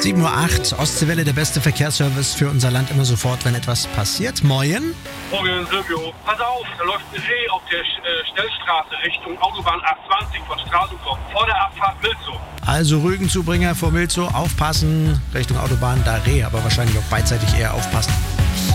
7:08 Uhr, Ostseewelle, der beste Verkehrsservice für unser Land immer sofort, wenn etwas passiert. Moin. Morgen, Silvio. Pass auf, da läuft ein Reh auf der Schnellstraße Richtung Autobahn A20 von Stralsundorf, vor der Abfahrt Milzow. Also Rügenzubringer vor Milzow, aufpassen, Richtung Autobahn, da Reh, aber wahrscheinlich auch beidseitig eher aufpassen.